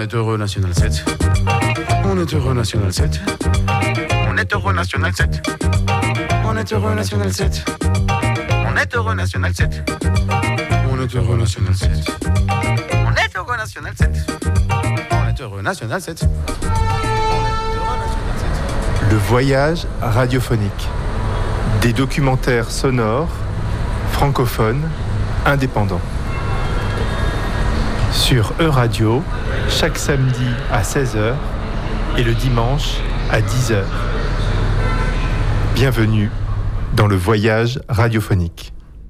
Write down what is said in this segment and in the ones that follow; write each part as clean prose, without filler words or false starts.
est heureux, National 7. On est heureux, National 7. On est heureux, National 7. On est heureux, National 7. On est heureux, National 7. On est heureux, National 7. On est heureux, National 7. On est heureux, National 7. Le voyage radiophonique. Des documentaires sonores, francophones, indépendants. Sur E-Radio, chaque samedi à 16h et le dimanche à 10h. Bienvenue dans le voyage radiophonique.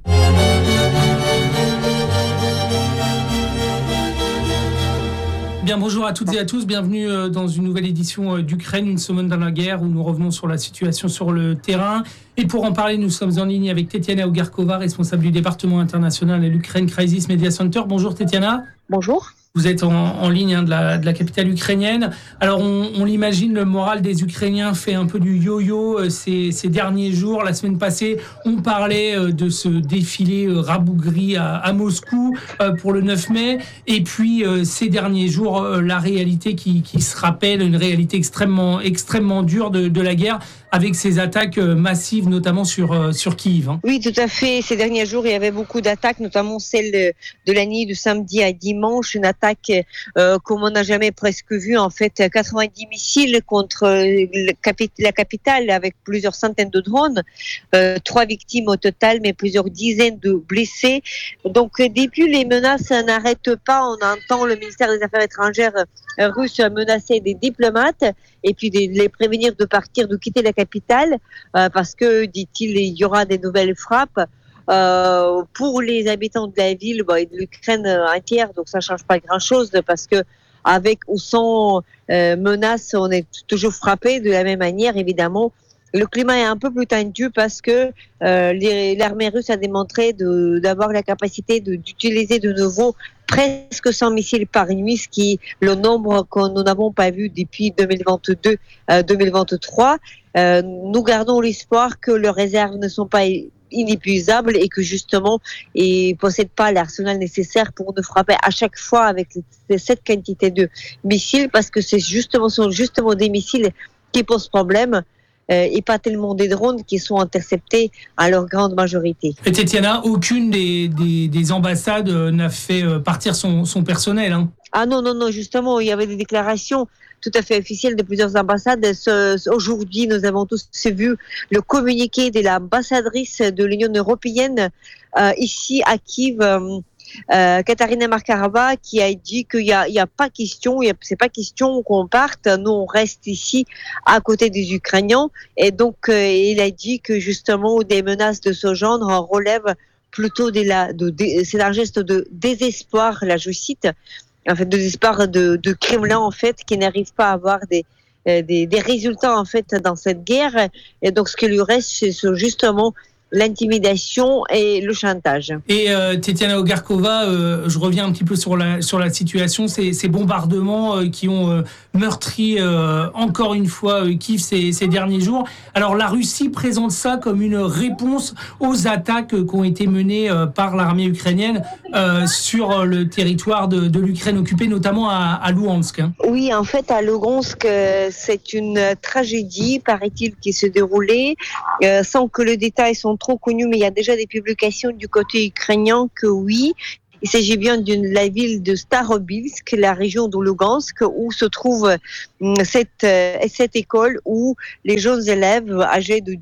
Bien, bonjour à toutes et à tous, bienvenue dans une nouvelle édition d'Ukraine, une semaine dans la guerre, où nous revenons sur la situation sur le terrain. Et pour en parler, nous sommes en ligne avec Tetiana Ogarkova, responsable du département international à l'Ukraine Crisis Media Center. Bonjour Tetiana. Bonjour. Vous êtes en ligne de la capitale ukrainienne. Alors on l'imagine, le moral des Ukrainiens fait un peu du yo-yo ces derniers jours. La semaine passée, on parlait de ce défilé rabougri à Moscou pour le 9 mai. Et puis ces derniers jours, la réalité qui se rappelle, une réalité extrêmement dure de la guerre, avec ces attaques massives, notamment sur Kyiv. Oui, tout à fait. Ces derniers jours, il y avait beaucoup d'attaques, notamment celle de la nuit de samedi à dimanche, une attaque comme on n'a jamais presque vu, en fait, 90 missiles contre la capitale avec plusieurs centaines de drones, 3 victimes au total, mais plusieurs dizaines de blessés. Donc, depuis, les menaces n'arrêtent pas. On entend le ministère des Affaires étrangères russe menacer des diplomates et puis de les prévenir de partir, de quitter la capitale parce que, dit-il, il y aura des nouvelles frappes. Pour les habitants de la ville et de l'Ukraine entière, donc ça change pas grand-chose parce que avec ou sans menace, on est toujours frappé de la même manière, évidemment. Le climat est un peu plus tendu parce que l'armée russe a démontré d'avoir la capacité d'utiliser de nouveau presque 100 missiles par nuit, ce qui est le nombre que nous n'avons pas vu depuis 2022-2023. Nous gardons l'espoir que leurs réserves ne sont pas inépuisables et que justement ils ne possèdent pas l'arsenal nécessaire pour nous frapper à chaque fois avec cette quantité de missiles, parce que sont justement des missiles qui posent problème. Et pas tellement des drones qui sont interceptés à leur grande majorité. Et Tetiana, aucune des ambassades n'a fait partir son personnel. Hein. Ah non, justement, il y avait des déclarations tout à fait officielles de plusieurs ambassades. Aujourd'hui, nous avons tous vu le communiqué de l'ambassadrice de l'Union européenne ici à Kyiv, Katarina Markarova, qui a dit qu'il y a pas question, c'est pas question qu'on parte, nous on reste ici à côté des Ukrainiens. Et donc il a dit que justement des menaces de ce genre relèvent plutôt c'est un geste de désespoir, là je cite, en fait de désespoir de Kremlin en fait, qui n'arrive pas à avoir des résultats en fait dans cette guerre. Et donc ce qui lui reste, c'est justement l'intimidation et le chantage. Et Tetiana Ogarkova, je reviens un petit peu sur la situation, ces bombardements qui ont meurtri encore une fois Kyiv ces derniers jours. Alors la Russie présente ça comme une réponse aux attaques qui ont été menées par l'armée ukrainienne sur le territoire de l'Ukraine occupée, notamment à Louhansk. Oui, en fait, à Louhansk, c'est une tragédie, paraît-il, qui se déroulait, sans que les détails sont trop connus, mais il y a déjà des publications du côté ukrainien que oui, il s'agit bien de la ville de Starobilsk, la région de Lugansk, où se trouve cette école où les jeunes élèves âgés de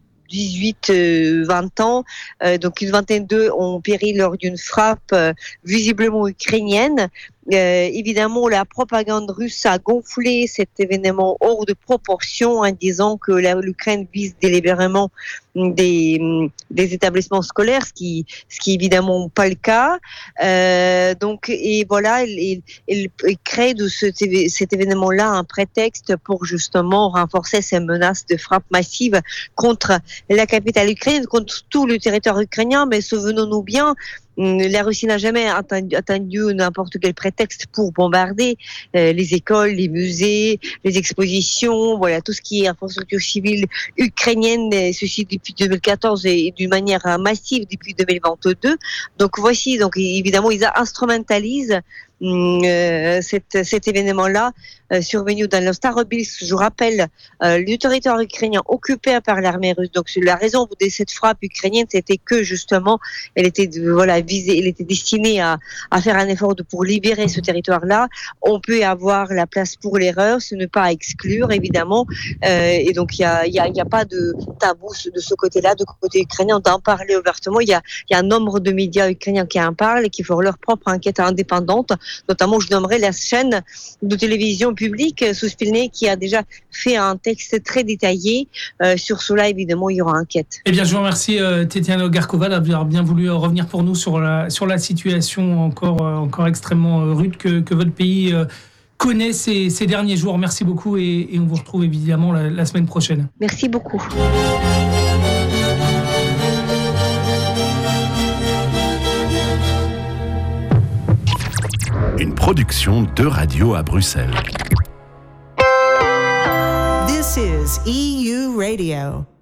18-20 ans, donc une vingtaine d'eux ont péri lors d'une frappe visiblement ukrainienne. Évidemment, la propagande russe a gonflé cet événement hors de proportion en disant que l'Ukraine vise délibérément des établissements scolaires, ce qui est évidemment pas le cas. Donc, et voilà, il crée de cet événement-là un prétexte pour justement renforcer ces menaces de frappe massive contre la capitale ukrainienne, contre tout le territoire ukrainien. Mais souvenons-nous bien, la Russie n'a jamais attendu n'importe quel prétexte pour bombarder les écoles, les musées, les expositions, voilà, tout ce qui est infrastructure civile ukrainienne, ceci depuis 2014 et d'une manière massive depuis 2022. Donc voici, donc évidemment, ils instrumentalisent cet événement-là survenu dans le Starobilsk. Je vous rappelle, le territoire ukrainien occupé par l'armée russe. Donc la raison de cette frappe ukrainienne, c'était que justement, elle était visée, elle était destinée à faire un effort pour libérer ce territoire-là. On peut avoir la place pour l'erreur, ce n'est pas à exclure évidemment. Et donc il y a pas de tabou de ce côté-là, du côté ukrainien, d'en parler ouvertement. Il y a un nombre de médias ukrainiens qui en parlent et qui font leur propre enquête indépendante. Notamment, je nommerai la chaîne de télévision publique Suspilne qui a déjà fait un texte très détaillé. Sur cela, évidemment, il y aura enquête. Eh bien, je vous remercie Tetiana Garkova d'avoir bien voulu revenir pour nous sur la situation encore extrêmement rude que votre pays connaît ces derniers jours. Merci beaucoup et on vous retrouve évidemment la semaine prochaine. Merci beaucoup. Une production de Radio à Bruxelles. This is EU Radio.